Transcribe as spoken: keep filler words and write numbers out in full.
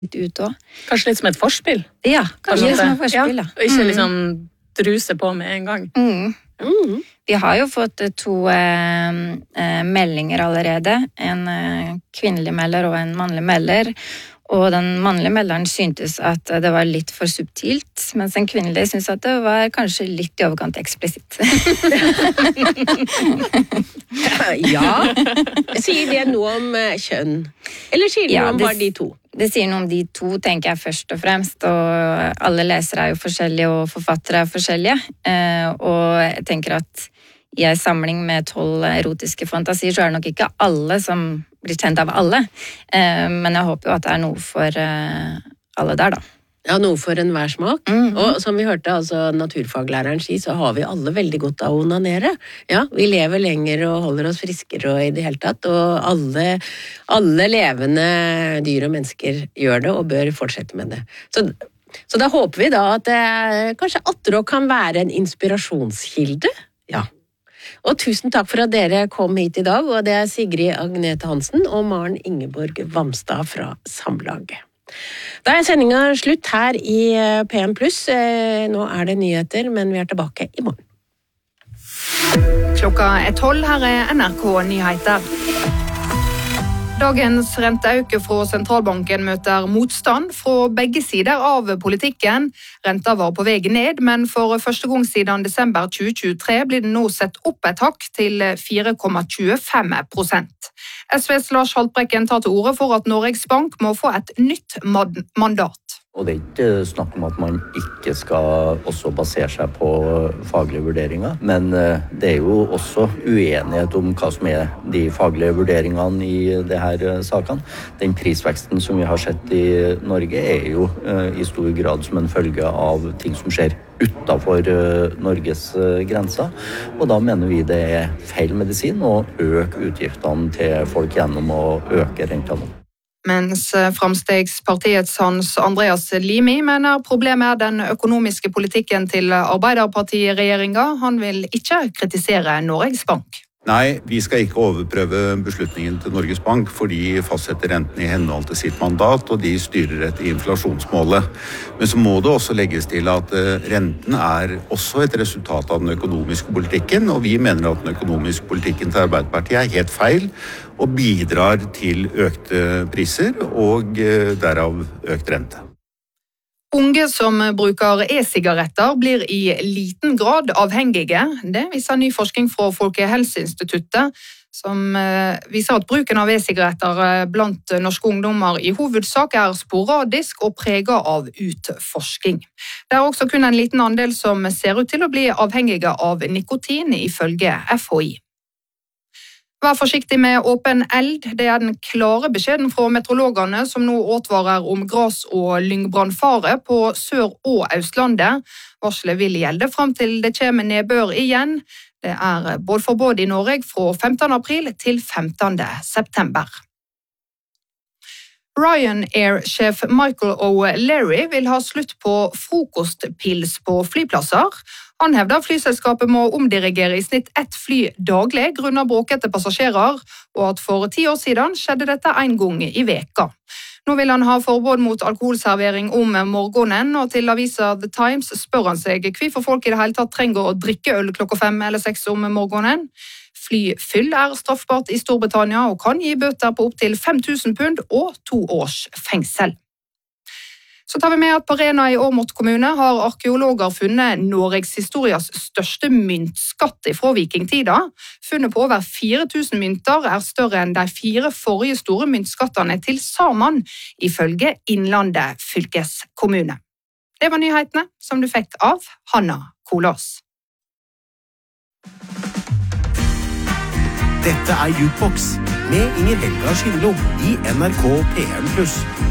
litt ut også. Kanskje litt som et forspill? Ja, kanskje litt som et forspill, ja. Og ikke liksom druse på med en gang. Mm. Mm. Vi har jo fått to eh, meldinger allerede. En eh, kvinnelig melder og en mannlig melder. Og den mannlige melderen syntes at det var litt for subtilt, mens den kvinnelige syntes at det var kanskje litt i overkant eksplisitt. Ja. Sier det noe om kjønn? Eller sier det ja, noe om det, bare de to? Det sier noe om de to, tenker jeg først og fremst. Og alle lesere er jo forskjellige, og forfattere er forskjellige. Og jeg tenker at i en samling med tolv erotiske fantasier, så er det nok ikke alle som blir kjent av alle. Men jeg håper jo at det er noe for alle der, da. Ja, noe for enhver smak. Mm-hmm. Og som vi hørte altså, naturfaglæreren si, så har vi alle veldig godt av å onanere. Ja, vi lever lenger og holder oss friskere og i det hele tatt, og alle, alle levende dyr og mennesker gjør det og bør fortsette med det. Så, så da håper vi da at det kanskje attråd kan være en inspirasjonskilde. Ja. Og tusen takk for at dere kom hit i dag, og det er Sigrid Agnete Hansen og Maren Ingeborg Vamstad fra Samlaget. Da er sendingen slutt her i P M pluss. Nå er det nyheter, men vi er tilbake i morgen. Klokka er tolv, her er N R K Nyheter. Dagens renteøke fra sentralbanken møter motstand fra begge sider av politikken. Renta var på vei ned, men for første gang siden desember tjue tjuetre blir den nå sett opp et hakk til fire komma tjuefem prosent. S Vs Lars Haltbrekken tar til orde for at Norges Bank må få et nytt mandat. Og det er ikke snakk om at man ikke skal også basere seg på faglige vurderinger, men det er jo også uenighet om hva som er de faglige vurderingene i de her sakene. Den prisveksten som vi har sett i Norge er jo i stor grad som en følge av ting som skjer utenfor Norges grenser, og da mener vi det er feil medisin å øke utgiftene til folk gjennom å øke rentene. Mens Framstegspartiets Hans Andreas Limi mener problemet er den økonomiske politikken til Arbeiderpartiregjeringen. Han vil ikke kritisere Norges Bank. Nei, vi skal ikke overprøve beslutningen til Norges Bank, for de fastsetter renten i henhold til sitt mandat, og de styrer etter inflasjonsmålet. Men så må det også legges til at renten er også et resultat av den økonomiske politikken, og vi mener at den økonomiske politikken til Arbeiderpartiet er helt feil, og bidrar til økte priser, og derav økt rente. Unge som bruker e-sigaretter blir i liten grad avhengige. Det viser ny forskning fra Folkehelseinstituttet, som viser at bruken av e-sigaretter blant norske ungdommer i hovedsak er sporadisk og preget av utforsking. Det er også kun en liten andel som ser ut til å bli avhengige av nikotin, ifølge F H I. Vær forsiktig med åpen eld. Det er den klare beskjeden fra meteorologene som nå advarer om gras- og lyngbrannfare på Sør- og Østlandet. Varselet vil gjelde frem til det kommer nedbør igjen. Det er bådforbud i Norge fra femtende april til femtende september. Ryanair-sjef Michael O'Leary vil ha slutt på frokostpils på flyplasser. Han hevder flyselskapet må omdirigere i snitt ett fly daglig grunnet bråkete passasjerer, og at for ti år siden skjedde dette en gang i veka. Nå vil han ha forbud mot alkoholservering om morgenen, og til avisa The Times spør han seg hvorfor folk i det hele tatt trenger å drikke øl klokka fem eller seks om morgenen. Flyfyll er straffbart i Storbritannia og kan gi bøter på opptil fem tusen pund og to års fengsel. Så tar vi med at på Rena i Åmot kommune har arkeologer funnet Norges historias største myntskatt fra vikingtida. Funnet på over fire tusen mynter er større enn de fire forrige store myntskattene til sammen, ifølge Innlandet fylkeskommune. Det var nyhetene som du fikk av Hanna Kolås. Dette er Jukebox med Inger Helga Skindlo i N R K P M pluss.